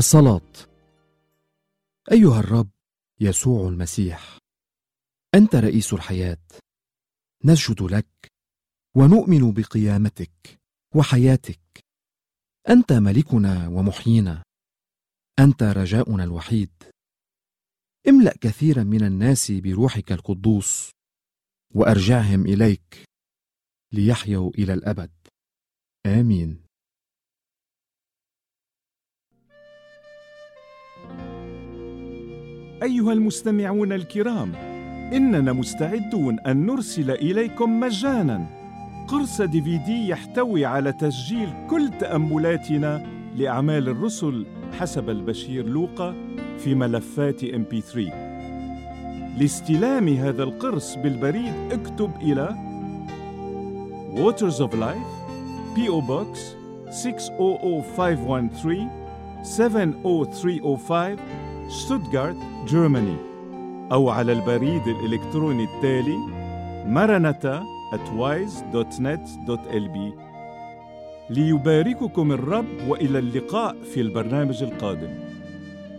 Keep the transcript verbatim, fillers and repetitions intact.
الصلاة. أيها الرب يسوع المسيح، أنت رئيس الحياة، نسجد لك ونؤمن بقيامتك وحياتك. أنت ملكنا ومحيينا، أنت رجاؤنا الوحيد. املأ كثيرا من الناس بروحك القدوس وأرجعهم إليك ليحيوا إلى الأبد. آمين. أيها المستمعون الكرام، إننا مستعدون أن نرسل إليكم مجاناً قرص دي في دي يحتوي على تسجيل كل تأملاتنا لأعمال الرسل حسب البشير لوقا في ملفات إم بي ثلاثة. لاستلام هذا القرص بالبريد اكتب إلى Waters of Life بي أو Box ستة صفر صفر خمسة واحد ثلاثة سبعة صفر ثلاثة صفر خمسة شتوتغارت، جيرماني، أو على البريد الإلكتروني التالي ماراناتا آت وايز دوت نت دوت إل بي. ليبارككم الرب، وإلى اللقاء في البرنامج القادم.